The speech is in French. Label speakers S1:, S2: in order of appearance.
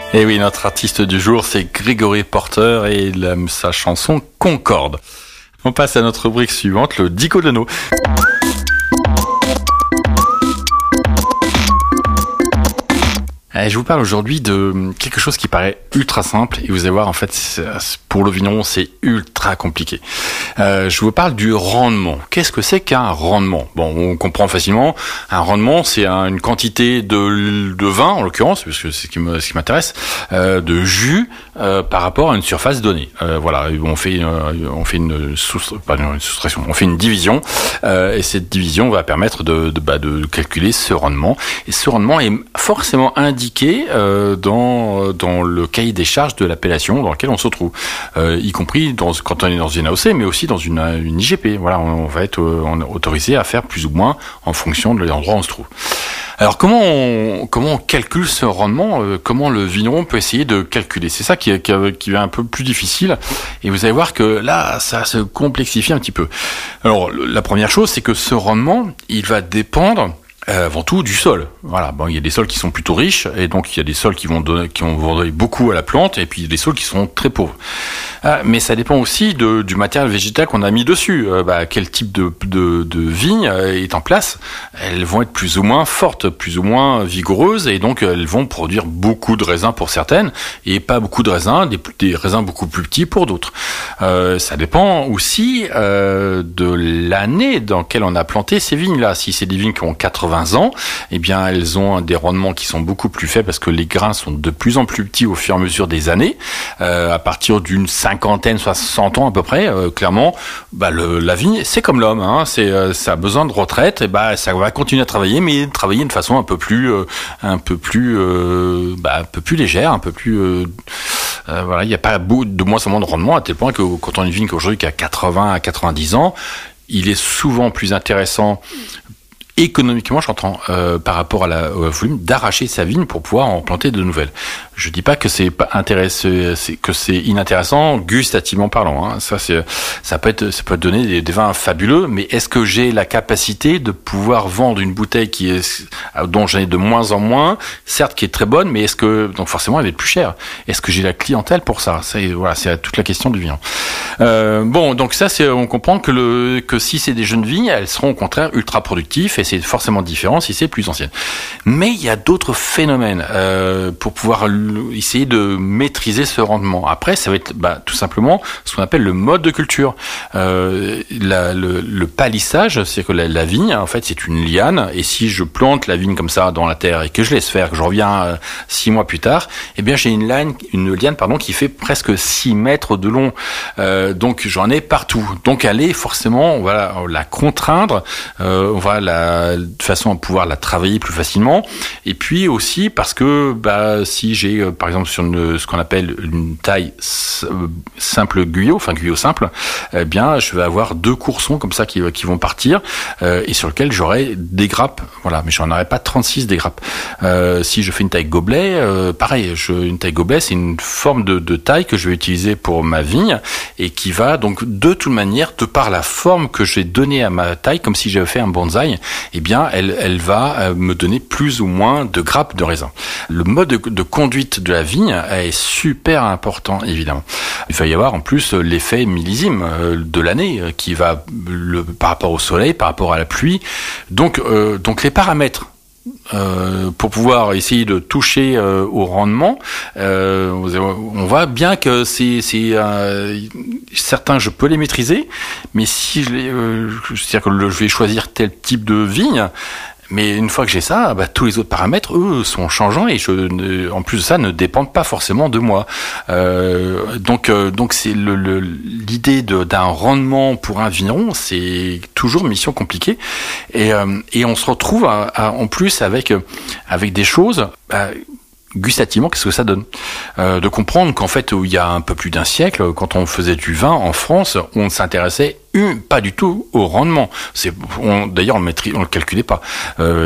S1: Et oui, notre artiste du jour, c'est Gregory Porter et sa chanson Concorde. On passe à notre rubrique suivante, le Dico de l'anneau. Je vous parle aujourd'hui de quelque chose qui paraît ultra simple et vous allez voir, en fait, pour le vigneron, c'est ultra compliqué. Je vous parle du rendement. Qu'est-ce que c'est qu'un rendement ? Bon, on comprend facilement. Un rendement, c'est une quantité de vin, en l'occurrence, parce que c'est ce qui m'intéresse, de jus par rapport à une surface donnée. Voilà, on fait une soustraction, on fait une division, et cette division va permettre de calculer ce rendement. Et ce rendement est forcément indiqué dans le cahier des charges de l'appellation dans lequel on se trouve, y compris quand on est dans une AOC, mais aussi dans une IGP. Voilà, on va être autorisé à faire plus ou moins en fonction de l'endroit où on se trouve. Alors comment on calcule ce rendement, comment le vigneron peut essayer de calculer ? C'est ça qui est un peu plus difficile, et vous allez voir que là ça se complexifie un petit peu. Alors la première chose, c'est que ce rendement, il va dépendre avant tout du sol. Voilà, bon, il y a des sols qui sont plutôt riches, et donc il y a des sols qui vont donner beaucoup à la plante, et puis il y a des sols qui sont très pauvres. Mais ça dépend aussi du matériel végétal qu'on a mis dessus. Quel type de vigne est en place. Elles vont être plus ou moins fortes, plus ou moins vigoureuses, et donc elles vont produire beaucoup de raisins pour certaines, et pas beaucoup de raisins, des raisins beaucoup plus petits pour d'autres. Ça dépend aussi de l'année dans laquelle on a planté ces vignes-là. Si c'est des vignes qui ont 80 ans, eh bien elles ont des rendements qui sont beaucoup plus faibles parce que les grains sont de plus en plus petits au fur et à mesure des années. À partir d'une 50, 60 ans à peu près, clairement, la vigne, c'est comme l'homme, hein, ça a besoin de retraite, et ça va continuer à travailler, mais travailler de façon un peu plus légère, un peu plus voilà, il n'y a pas de moins en moins de rendement, à tel point que quand on a une vigne aujourd'hui qui a 80 à 90 ans, il est souvent plus intéressant économiquement, j'entends, par rapport au volume, d'arracher sa vigne pour pouvoir en planter de nouvelles. Je dis pas que c'est pas intéressant, que c'est inintéressant, gustativement parlant, hein. Ça peut donner des vins fabuleux, mais est-ce que j'ai la capacité de pouvoir vendre une bouteille dont j'en ai de moins en moins, certes qui est très bonne, mais donc forcément elle va être plus chère. Est-ce que j'ai la clientèle pour ça? C'est toute la question du vin. Donc ça, on comprend que si c'est des jeunes vignes, elles seront au contraire ultra productives, et c'est forcément différent si c'est plus ancienne. Mais il y a d'autres phénomènes pour pouvoir essayer de maîtriser ce rendement. Après, ça va être tout simplement ce qu'on appelle le mode de culture. Le palissage, c'est que la vigne, en fait, c'est une liane, et si je plante la vigne comme ça dans la terre et que je laisse faire, que je reviens 6 mois plus tard, eh bien j'ai une liane qui fait presque 6 mètres de long. Donc j'en ai partout. Donc elle est forcément, on va la contraindre, on va de façon à pouvoir la travailler plus facilement. Et puis aussi parce que si j'ai par exemple sur ce qu'on appelle une taille simple guyot simple, eh bien je vais avoir 2 coursons comme ça qui vont partir, et sur lequel j'aurai des grappes. Voilà, mais j'en aurai pas 36 des grappes. Si je fais une taille gobelet, pareil, une taille gobelet, c'est une forme de taille que je vais utiliser pour ma vigne, et qui va donc de toute manière, de par la forme que j'ai donnée à ma taille, comme si j'avais fait un bonsaï, eh bien elle va me donner plus ou moins de grappes de raisin. Le mode de conduite de la vigne est super important, évidemment. Il va y avoir en plus l'effet millésime de l'année qui va par rapport au soleil, par rapport à la pluie. Donc les paramètres pour pouvoir essayer de toucher au rendement, on voit bien que certains je peux les maîtriser, mais si c'est-à-dire que je vais choisir tel type de vigne, mais une fois que j'ai ça, tous les autres paramètres, eux, sont changeants, et en plus de ça, ne dépendent pas forcément de moi. Donc c'est l'idée d'un rendement pour un vigneron, c'est toujours une mission compliquée, et on se retrouve en plus avec des choses. Gustativement, qu'est-ce que ça donne ? De comprendre qu'en fait, il y a un peu plus d'un siècle, quand on faisait du vin en France, on ne s'intéressait pas du tout au rendement. D'ailleurs, on le calculait pas.